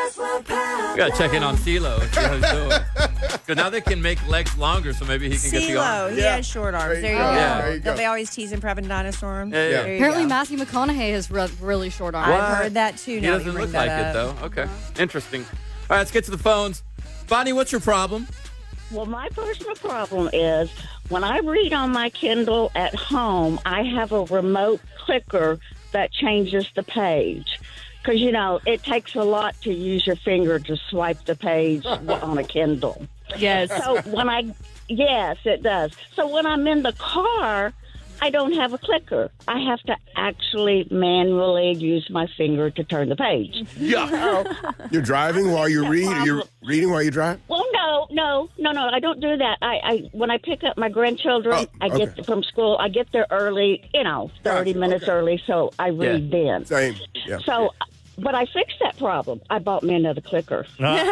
We got to check in on CeeLo and see how he's doing. Because now they can make legs longer, so maybe he can get the arm. CeeLo, he has short arms. There you go. Yeah. There you go. They always tease him for having dinosaur arms. Yeah, yeah. There you Apparently, go. Matthew McConaughey has really short arms. What? I've heard that too. He Now that doesn't you bring look like that it, up. though. Okay. Interesting. All right, let's get to the phones. Bonnie, what's your problem? Well, my personal problem is when I read on my Kindle at home, I have a remote clicker that changes the page. Because, it takes a lot to use your finger to swipe the page on a Kindle. Yes. So yes, it does. So when I'm in the car, I don't have a clicker. I have to actually manually use my finger to turn the page. Yeah. You're driving while you read? You're reading while you drive? Well, no, I don't do that. I when I pick up my grandchildren, I get from school. I get there early, 30 minutes early, so I read then. Same. Yeah. So, but I fixed that problem. I bought me another clicker.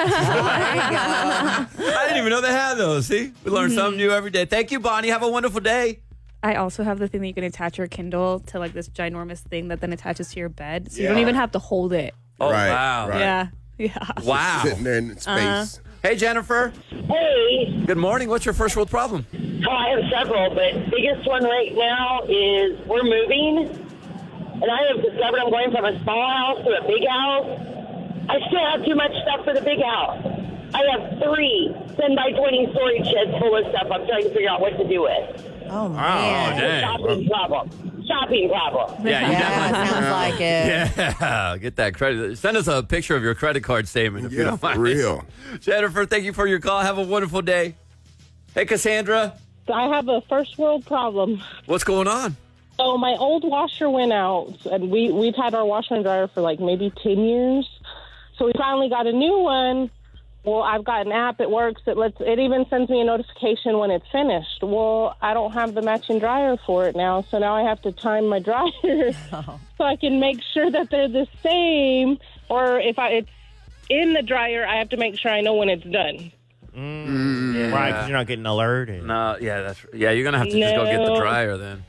I didn't even know they had those. See? We learn something new every day. Thank you, Bonnie. Have a wonderful day. I also have the thing that you can attach your Kindle to like this ginormous thing that then attaches to your bed. So you don't even have to hold it. Oh, Right, wow. right. Yeah. Wow. Sitting there in space. Hey, Jennifer. Hey, Good morning. What's your first world problem? I have several, but biggest one right now is we're moving, and I have discovered I'm going from a small house to a big house. I still have too much stuff for the big house. I have 3 10-by-20 storage sheds full of stuff I'm trying to figure out what to do with. Oh, man. dang. Shopping problem. Yeah, you definitely. Sounds like it. Yeah, get that credit. Send us a picture of your credit card statement if you Yeah, don't for mind. real. Jennifer, thank you for your call. Have a wonderful day. Hey, Cassandra. I have a first world problem. What's going on? So my old washer went out, and we've had our washer and dryer for like maybe 10 years. So we finally got a new one. Well, I've got an app. It works. It even sends me a notification when it's finished. Well, I don't have the matching dryer for it now, so now I have to time my dryers so I can make sure that they're the same. Or if it's in the dryer, I have to make sure I know when it's done. Yeah. Right, because you're not getting alerted. No, yeah, you're going to have to just go get the dryer then.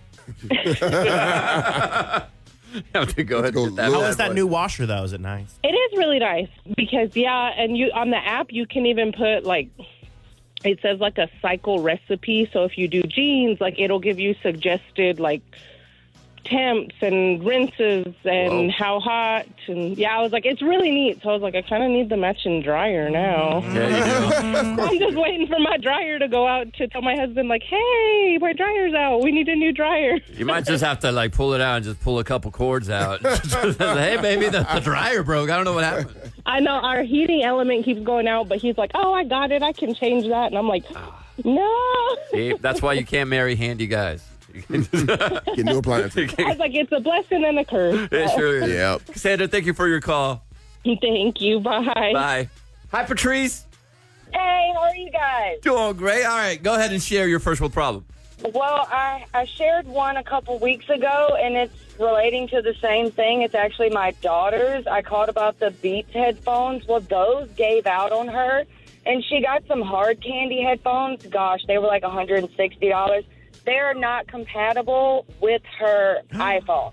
You have to go ahead and get that. How is that new washer, though? Is it nice? It is really nice because, and you on the app, you can even put, it says, a cycle recipe. So if you do jeans, it'll give you suggested, temps and rinses and how hot. And, I was like, it's really neat. So I was like, I kind of need the matching dryer now. Yeah, you do. I'm just waiting for my dryer to go out to tell my husband, hey, my dryer's out. We need a new dryer. You might just have to, pull it out and just pull a couple cords out. Hey, baby, the dryer broke. I don't know what happened. I know our heating element keeps going out, but he's like, oh, I got it. I can change that. And I'm like, no. See, that's why you can't marry handy guys. Get new appliances. I was like, it's a blessing and a curse. It sure is. Yep. Cassandra, thank you for your call. Thank you. Bye. Bye. Hi, Patrice. Hey, how are you guys? Doing great. All right, go ahead and share your first world problem. Well, I shared one a couple weeks ago, and it's relating to the same thing. It's actually my daughter's. I called about the Beats headphones. Well, those gave out on her, and she got some hard candy headphones. Gosh, they were like $160. They're not compatible with her iPhone.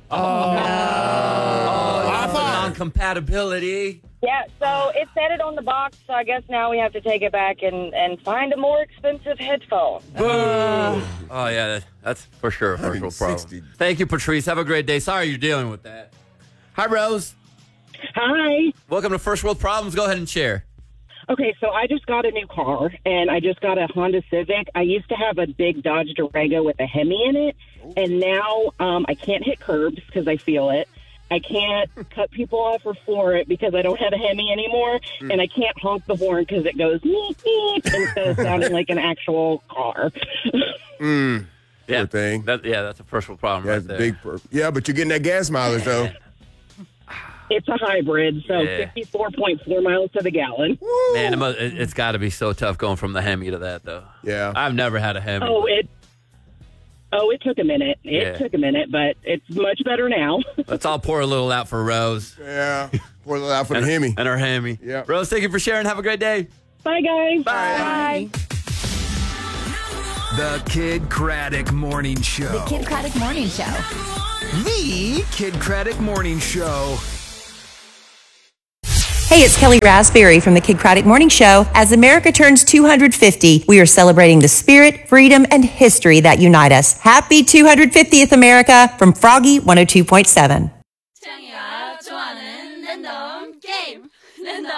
Non-compatibility. Yeah, so it said it on the box, so I guess now we have to take it back and find a more expensive headphone. Oh, yeah, that's for sure a first world problem. Thank you, Patrice. Have a great day. Sorry you're dealing with that. Hi, Rose. Hi. Welcome to First World Problems. Go ahead and share. Okay, so I just got a new car, and I just got a Honda Civic. I used to have a big Dodge Durango with a Hemi in it, and now I can't hit curbs because I feel it. I can't cut people off or floor it because I don't have a Hemi anymore, and I can't honk the horn because it goes meep, meep, instead of sounding like an actual car. Yeah, Poor thing. That's a first world problem right there. Big. Yeah, but you're getting that gas mileage, though. It's a hybrid, so Yeah. 54.4 miles to the gallon. Man, it's got to be so tough going from the Hemi to that, though. Yeah. I've never had a Hemi. It took a minute. It took a minute, but it's much better now. Let's all pour a little out for Rose. Yeah. Pour a little out for the Hemi. And her Hemi. Yeah. Rose, thank you for sharing. Have a great day. Bye, guys. Bye. The Kid Craddock Morning Show. The Kid Craddock Morning Show. The Kid Craddock Morning Show. Hey, it's Kelly Raspberry from the Kid Craddock Morning Show. As America turns 250, we are celebrating the spirit, freedom, and history that unite us. Happy 250th, America, from Froggy 102.7.